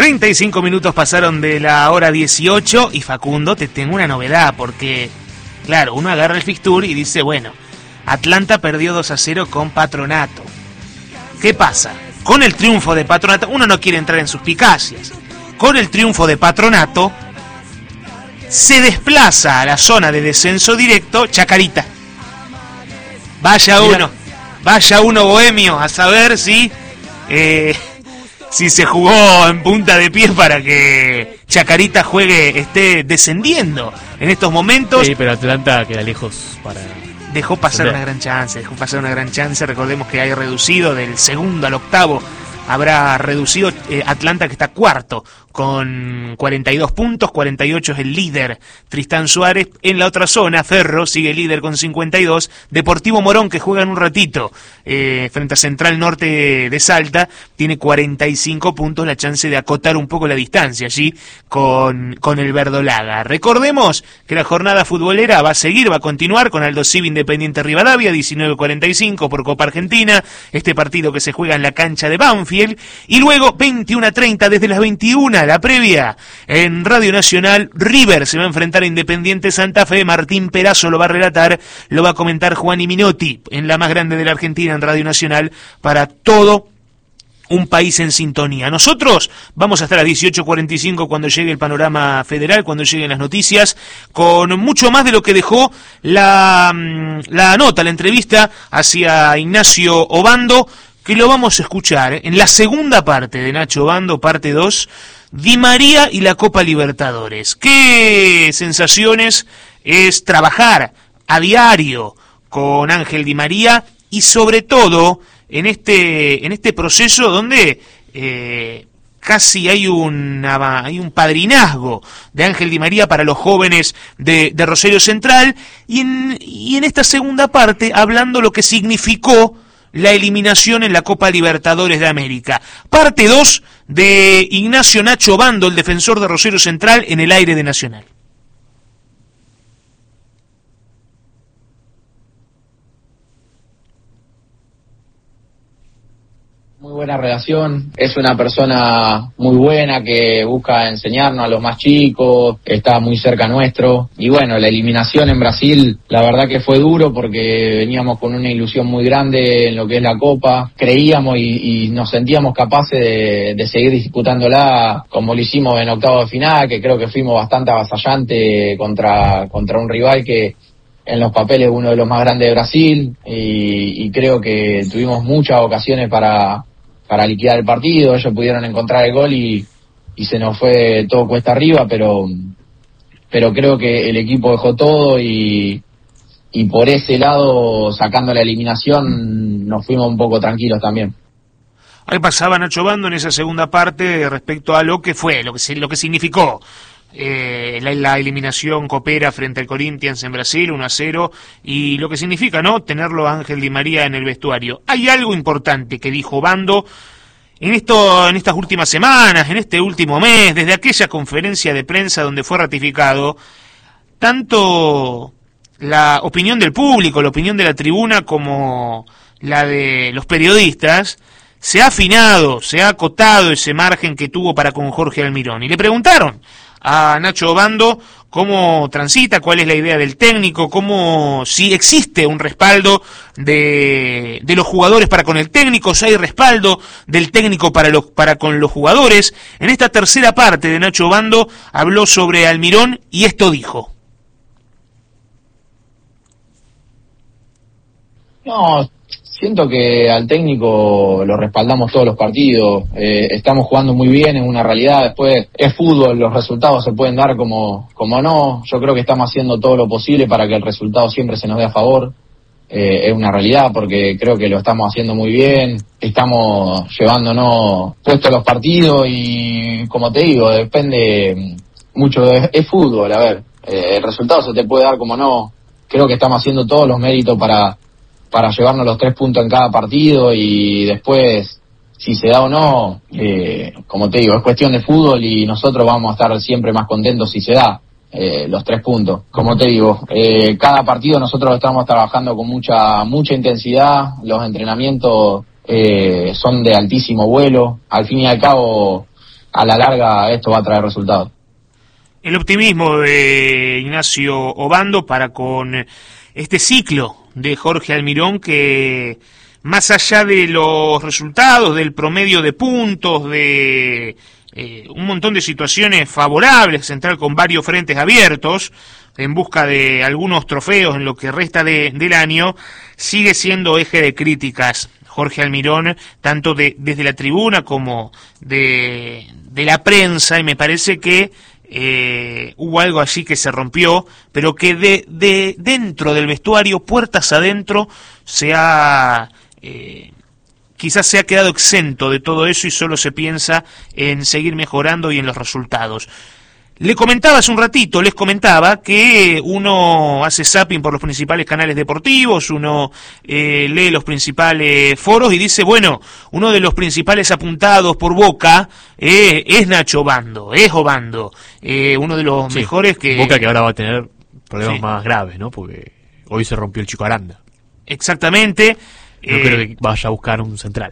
35 minutos pasaron de la hora 18 y Facundo, te tengo una novedad porque, claro, uno agarra el fixture y dice, bueno, Atlanta perdió 2-0 con Patronato. ¿Qué pasa? Con el triunfo de Patronato, uno no quiere entrar en suspicacias, con el triunfo de Patronato se desplaza a la zona de descenso directo Chacarita. Vaya uno bohemio a saber si se jugó en punta de pie para que Chacarita esté descendiendo en estos momentos. Sí, pero Atlanta queda lejos para... Dejó pasar una gran chance, recordemos que hay reducido del segundo al octavo, habrá reducido Atlanta, que está cuarto con 42 puntos, 48 es el líder Tristán Suárez. En la otra zona, Ferro sigue líder con 52, Deportivo Morón, que juega en un ratito frente a Central Norte de Salta, tiene 45 puntos, la chance de acotar un poco la distancia allí con el verdolaga. Recordemos que la jornada futbolera va a continuar con Aldo Civi Independiente Rivadavia, 19:45 por Copa Argentina, este partido que se juega en la cancha de Banfield, y luego 21:30 desde las 21, la previa en Radio Nacional. River se va a enfrentar a Independiente Santa Fe, Martín Perazo lo va a relatar, lo va a comentar Juani Minotti en la más grande de la Argentina, en Radio Nacional, para todo un país en sintonía. Nosotros vamos a estar a 18:45 cuando llegue el panorama federal, cuando lleguen las noticias, con mucho más de lo que dejó la nota, la entrevista hacia Ignacio Obando, que lo vamos a escuchar en la segunda parte de Nacho Obando, parte 2, Di María y la Copa Libertadores. ¿Qué sensaciones es trabajar a diario con Ángel Di María y sobre todo en este proceso donde casi hay un padrinazgo de Ángel Di María para los jóvenes de Rosario Central, y en esta segunda parte hablando lo que significó la eliminación en la Copa Libertadores de América? Parte 2 de Ignacio Nacho Obando, el defensor de Rosario Central, en el aire de Nacional. Muy buena relación, es una persona muy buena que busca enseñarnos a los más chicos, está muy cerca nuestro, y bueno, la eliminación en Brasil la verdad que fue duro porque veníamos con una ilusión muy grande en lo que es la Copa, creíamos y nos sentíamos capaces de seguir disputándola como lo hicimos en octavos de final, que creo que fuimos bastante avasallante contra un rival que en los papeles uno de los más grandes de Brasil, y creo que tuvimos muchas ocasiones para liquidar el partido. Ellos pudieron encontrar el gol y se nos fue todo cuesta arriba, pero creo que el equipo dejó todo y por ese lado, sacando la eliminación, nos fuimos un poco tranquilos también. Ahí pasaba Nacho Obando en esa segunda parte respecto a lo que significó la eliminación copera frente al Corinthians en Brasil, 1-0, y lo que significa, ¿no?, tenerlo a Ángel Di María en el vestuario. Hay algo importante que dijo Obando en estas últimas semanas, en este último mes, desde aquella conferencia de prensa donde fue ratificado tanto la opinión del público, la opinión de la tribuna, como la de los periodistas. Se ha afinado, se ha acotado ese margen que tuvo para con Jorge Almirón, y le preguntaron a Nacho Obando cómo transita, cuál es la idea del técnico, si existe un respaldo de los jugadores para con el técnico, si hay respaldo del técnico para con los jugadores. En esta tercera parte de Nacho Obando habló sobre Almirón y esto dijo. No, siento que al técnico lo respaldamos todos los partidos, estamos jugando muy bien, en una realidad, después es fútbol, los resultados se pueden dar como no, yo creo que estamos haciendo todo lo posible para que el resultado siempre se nos dé a favor, es una realidad porque creo que lo estamos haciendo muy bien, estamos llevándonos puestos los partidos y como te digo, depende mucho, es fútbol, a ver, el resultado se te puede dar como no, creo que estamos haciendo todos los méritos para llevarnos los 3 puntos en cada partido y después, si se da o no, como te digo, es cuestión de fútbol y nosotros vamos a estar siempre más contentos si se da los 3 puntos. Como te digo, cada partido nosotros estamos trabajando con mucha intensidad, los entrenamientos son de altísimo vuelo, al fin y al cabo a la larga esto va a traer resultados. El optimismo de Ignacio Obando para con este ciclo de Jorge Almirón, que más allá de los resultados, del promedio de puntos, de un montón de situaciones favorables, Central con varios frentes abiertos, en busca de algunos trofeos en lo que resta del año, sigue siendo eje de críticas Jorge Almirón, tanto desde la tribuna como de la prensa, y me parece que hubo algo allí que se rompió, pero que de dentro del vestuario, puertas adentro, quizás se ha quedado exento de todo eso y solo se piensa en seguir mejorando y en los resultados. Les comentaba que uno hace zapping por los principales canales deportivos, uno lee los principales foros y dice, bueno, uno de los principales apuntados por Boca es Nacho Obando, uno de los mejores que... Boca que ahora va a tener problemas más graves, ¿no? Porque hoy se rompió el Chico Aranda. Exactamente. No creo que vaya a buscar un central.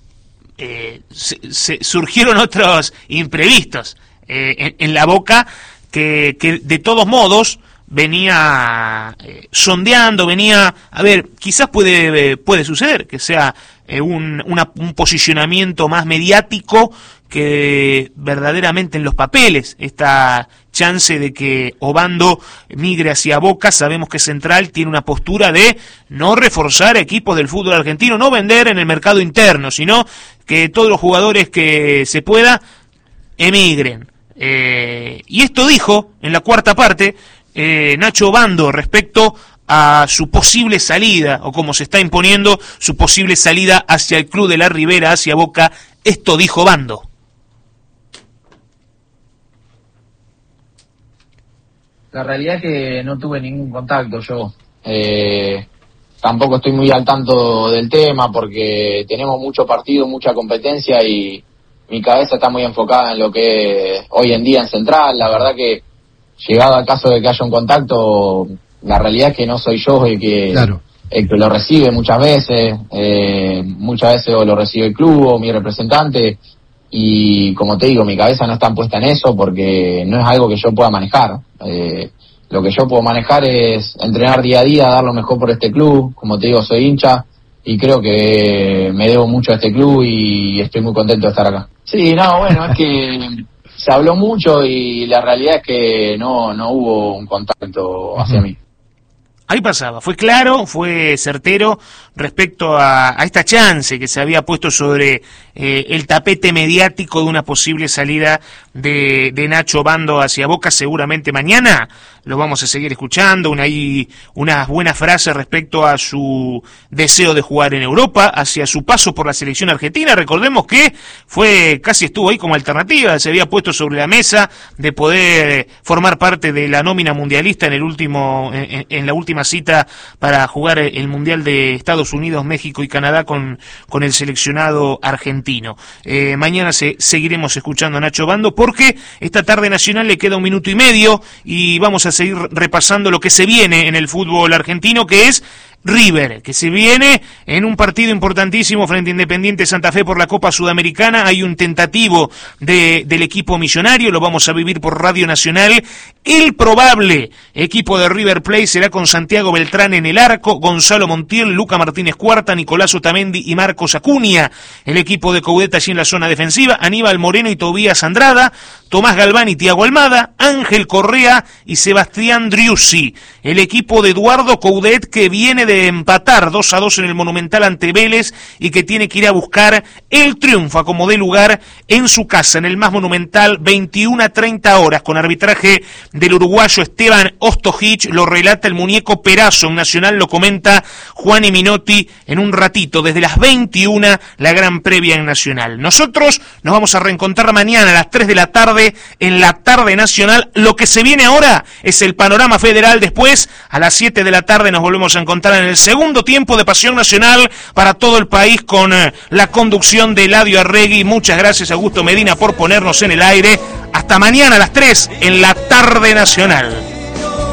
Surgieron otros imprevistos en la Boca que de todos modos venía sondeando, a ver, quizás puede suceder que sea un posicionamiento más mediático que verdaderamente en los papeles. Esta chance de que Obando migre hacia Boca, sabemos que Central tiene una postura de no reforzar equipos del fútbol argentino, no vender en el mercado interno, sino que todos los jugadores que se pueda emigren. Y esto dijo en la cuarta parte Nacho Obando respecto a su posible salida, o como se está imponiendo, su posible salida hacia el Club de la Ribera, hacia Boca. Esto dijo Obando. La realidad es que no tuve ningún contacto yo. Tampoco estoy muy al tanto del tema porque tenemos mucho partido, mucha competencia y mi cabeza está muy enfocada en lo que es hoy en día en Central. La verdad que llegado al caso de que haya un contacto, la realidad es que no soy yo el que lo recibe muchas veces o lo recibe el club o mi representante, y como te digo, mi cabeza no está puesta en eso porque no es algo que yo pueda manejar. Lo que yo puedo manejar es entrenar día a día, dar lo mejor por este club. Como te digo, soy hincha y creo que me debo mucho a este club y estoy muy contento de estar acá. Sí, es que se habló mucho y la realidad es que no hubo un contacto hacia mí. Ahí pasaba, fue claro, fue certero respecto a esta chance que se había puesto sobre el tapete mediático de una posible salida de Nacho Obando hacia Boca. Seguramente mañana lo vamos a seguir escuchando, unas buenas frases respecto a su deseo de jugar en Europa, hacia su paso por la selección argentina. Recordemos que casi estuvo ahí como alternativa, se había puesto sobre la mesa de poder formar parte de la nómina mundialista en la última cita para jugar el Mundial de Estados Unidos, México y Canadá con el seleccionado argentino. Mañana seguiremos escuchando a Nacho Obando porque esta tarde nacional le queda 1 minuto y medio y vamos a seguir repasando lo que se viene en el fútbol argentino, que es River, que se viene en un partido importantísimo frente a Independiente Santa Fe por la Copa Sudamericana. Hay un tentativo del equipo millonario, lo vamos a vivir por Radio Nacional. El probable equipo de River Plate será con Santiago Beltrán en el arco, Gonzalo Montiel, Luca Martínez Cuarta, Nicolás Otamendi y Marcos Acuña. El equipo de Coudet allí en la zona defensiva, Aníbal Moreno y Tobías Andrada, Tomás Galván y Tiago Almada, Ángel Correa y Sebastián Driussi. El equipo de Eduardo Coudet, que viene de empatar 2-2 en el Monumental ante Vélez y que tiene que ir a buscar el triunfo a como dé lugar en su casa, en el más Monumental, 21:30 con arbitraje del uruguayo Esteban Ostojic. Lo relata el muñeco Perazo, en Nacional lo comenta Juan Minotti en un ratito, desde las 21, la gran previa en Nacional. Nosotros nos vamos a reencontrar mañana a las 3 de la tarde en la tarde nacional. Lo que se viene ahora es el panorama federal. Después, a las 7 de la tarde nos volvemos a encontrar en el segundo tiempo de Pasión Nacional para todo el país con la conducción de Eladio Arregui. Muchas gracias a Augusto Medina por ponernos en el aire. Hasta mañana a las 3 en la tarde nacional.